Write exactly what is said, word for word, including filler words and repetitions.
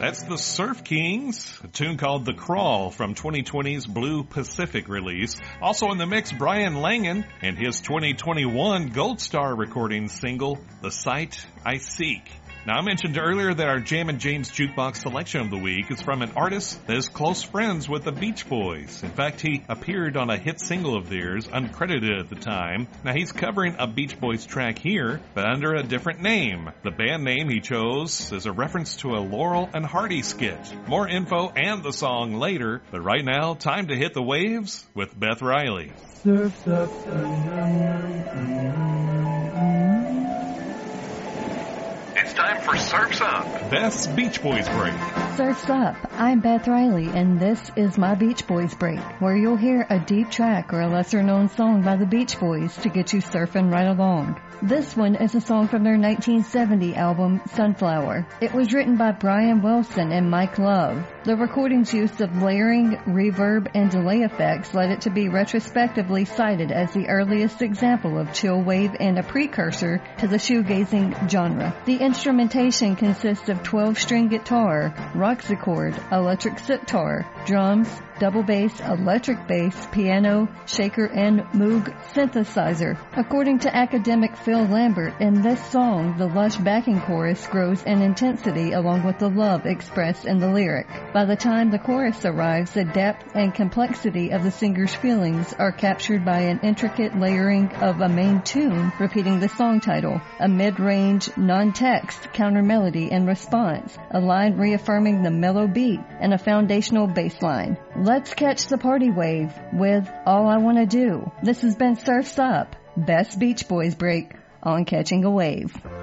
That's the Surf Kings, a tune called The Crawl from twenty twenty's Blue Pacific release. Also in the mix, Brian Langan and his twenty twenty-one Gold Star recording single, The Sight I Seek. Now, I mentioned earlier that our Jammin' James Jukebox selection of the week is from an artist that is close friends with the Beach Boys. In fact, he appeared on a hit single of theirs, uncredited at the time. Now, he's covering a Beach Boys track here, but under a different name. The band name he chose is a reference to a Laurel and Hardy skit. More info and the song later, but right now, time to hit the waves with Beth Riley. Surf's up. It's time for Surf's Up, Beth's Beach Boys Break. Surf's Up. I'm Beth Riley, and this is my Beach Boys Break, where you'll hear a deep track or a lesser-known song by the Beach Boys to get you surfing right along. This one is a song from their nineteen seventy album, Sunflower. It was written by Brian Wilson and Mike Love. The recording's use of layering, reverb, and delay effects led it to be retrospectively cited as the earliest example of chill wave and a precursor to the shoegazing genre. The instrumentation consists of twelve-string guitar, Roxychord, electric sitar, drums, double bass, electric bass, piano, shaker, and Moog synthesizer. According to academic Phil Lambert, in this song, the lush backing chorus grows in intensity along with the love expressed in the lyric. By the time the chorus arrives, the depth and complexity of the singer's feelings are captured by an intricate layering of a main tune repeating the song title, a mid-range, non-text counter melody in response, a line reaffirming the mellow beat, and a foundational bass line. Let's catch the party wave with All I Wanna Do. This has been Surf's Up, Best Beach Boys Break on Catching a Wave.